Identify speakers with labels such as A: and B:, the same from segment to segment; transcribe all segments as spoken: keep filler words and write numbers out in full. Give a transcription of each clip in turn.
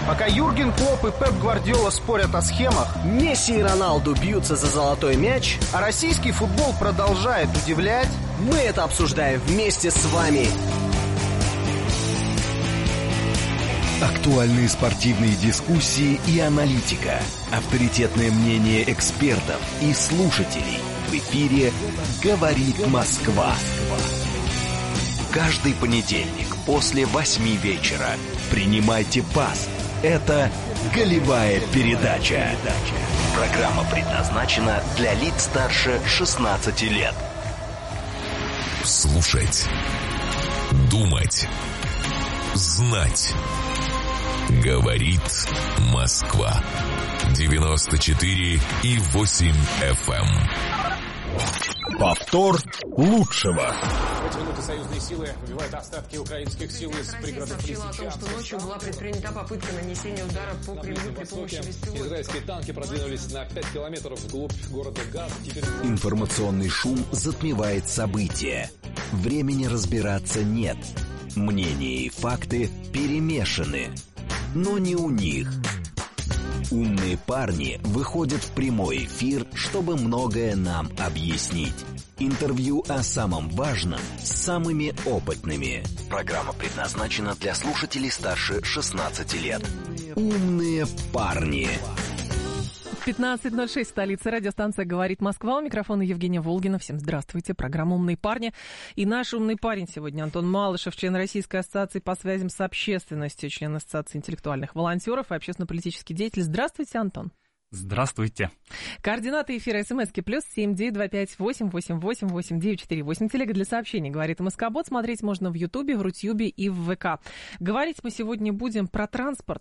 A: Пока Юрген Клопп и Пеп Гвардиола спорят о схемах,
B: Месси и Роналду бьются за золотой мяч,
A: а российский футбол продолжает удивлять,
B: мы это обсуждаем вместе с вами.
C: Актуальные спортивные дискуссии и аналитика. Авторитетное мнение экспертов и слушателей. В эфире «Говорит Москва». Каждый понедельник после восьми вечера принимайте пас. Это «Голевая передача». Программа предназначена для лиц старше шестнадцати лет.
D: Слушать, думать, знать. Говорит Москва. девяносто четыре и восемь эф эм.
C: Повтор лучшего.
E: В эти минуты союзные силы выбивают остатки украинских сил из пригородов
F: Россия сообщила о том, что ночью была предпринята попытка нанесения удара по Кремлю при помощи беспилотников.
E: Израильские танки продвинулись на пять километров вглубь города Газ. Теперь...
C: Информационный шум затмевает события. Времени разбираться нет. Мнения и факты перемешаны. Но не у них. Умные парни выходят в прямой эфир, чтобы многое нам объяснить. Интервью о самом важном с самыми опытными. Программа предназначена для слушателей старше шестнадцати лет. Умные парни.
G: пятнадцать ноль шесть, столица, радиостанция «Говорит Москва». У микрофона Евгения Волгина. Всем здравствуйте. Программа «Умные парни». И наш умный парень сегодня Антон Малышев, член Российской ассоциации по связям с общественностью, член Ассоциации интеллектуальных волонтеров и общественно-политический деятель. Здравствуйте, Антон.
H: Здравствуйте.
G: Координаты эфира смски плюс семь девять два пять восемь восемь восемь восемь девять четыре восемь. Телега для сообщений «Говорит МСК-бот». Смотреть можно в Ютубе, в Рутьюбе и в ВК. Говорить мы сегодня будем про транспорт,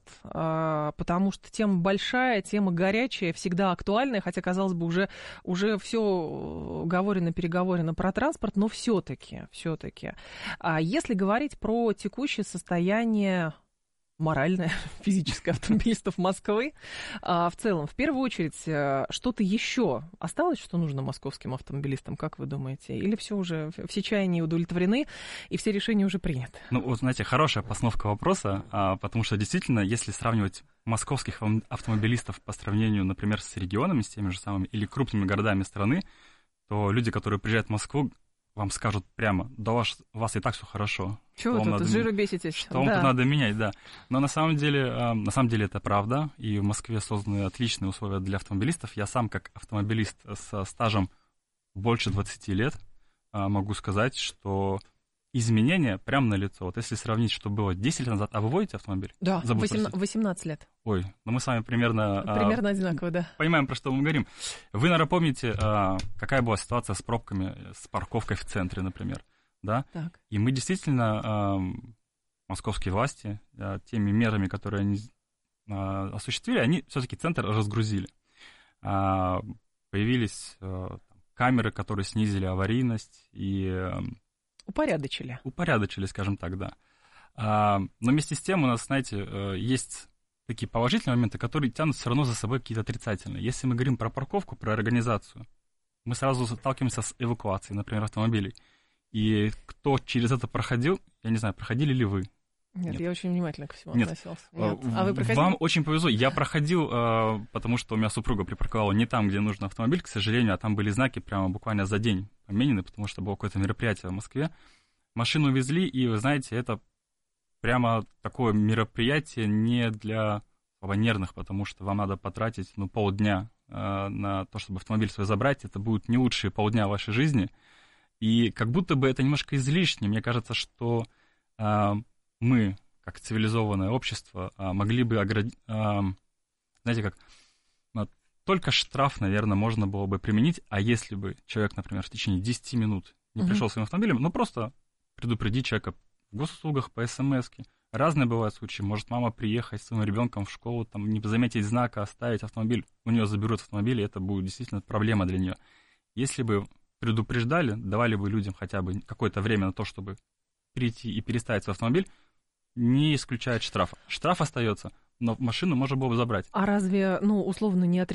G: потому что тема большая, тема горячая, всегда актуальная, хотя, казалось бы, уже, уже все говорено-переговорено про транспорт, но все-таки, все-таки. Если говорить про текущее состояние моральное, физическое автомобилистов Москвы. А в целом, в первую очередь, что-то еще осталось, что нужно московским автомобилистам, как вы думаете? Или все уже, все чаяния удовлетворены, и все решения уже приняты?
H: Ну, вот, знаете, хорошая постановка вопроса, потому что действительно, если сравнивать московских автомобилистов по сравнению, например, с регионами, с теми же самыми, или крупными городами страны, то люди, которые приезжают в Москву, вам скажут прямо: да у вас, у вас и так все хорошо.
G: Чего вы тут, с жиру беситесь?
H: Что вам тут надо менять, да. Но на самом деле, на самом деле это правда, и в Москве созданы отличные условия для автомобилистов. Я сам, как автомобилист со стажем больше двадцати лет, могу сказать, что изменения прямо налицо. Вот если сравнить, что было десять лет назад, а вы водите автомобиль?
G: Да, восемнадцать лет.
H: Ой, ну мы с вами примерно...
G: Примерно а, одинаково, да.
H: Понимаем, про что мы говорим. Вы, наверное, помните, а, какая была ситуация с пробками, с парковкой в центре, например, да? Так. И мы действительно, а, московские власти, а, теми мерами, которые они а, осуществили, они все-таки центр разгрузили. А, появились а, камеры, которые снизили аварийность и... А,
G: Упорядочили.
H: Упорядочили, скажем так, да. А, но вместе с тем у нас, знаете, есть такие положительные моменты, которые тянут все равно за собой какие-то отрицательные. Если мы говорим про парковку, про организацию, мы сразу сталкиваемся с эвакуацией, например, автомобилей. И кто через это проходил, я не знаю, проходили ли вы?
G: Нет, Нет. я очень внимательно ко всему
H: Нет.
G: относился. Нет. А вы проходили?
H: Вам очень повезло. Я проходил, потому что у меня супруга припарковала не там, где нужен автомобиль, к сожалению, а там были знаки прямо буквально за день поменены, потому что было какое-то мероприятие в Москве. Машину везли, и, вы знаете, это прямо такое мероприятие не для нервных, потому что вам надо потратить, ну, полдня на то, чтобы автомобиль свой забрать. Это будут не лучшие полдня вашей жизни. И как будто бы это немножко излишне. Мне кажется, что мы, как цивилизованное общество, могли бы оградить, знаете, как, только штраф, наверное, можно было бы применить, а если бы человек, например, в течение десяти минут не uh-huh. пришел своим автомобилем, ну, просто предупредить человека в госуслугах, по смс-ке. Разные бывают случаи. Может мама приехать с своим ребенком в школу, там, не заметить знака, оставить автомобиль, у нее заберут автомобиль, и это будет действительно проблема для нее. Если бы предупреждали, давали бы людям хотя бы какое-то время на то, чтобы перейти и переставить свой автомобиль, не исключает штрафа. Штраф остается, но машину можно было бы забрать.
G: А разве, ну, условно, не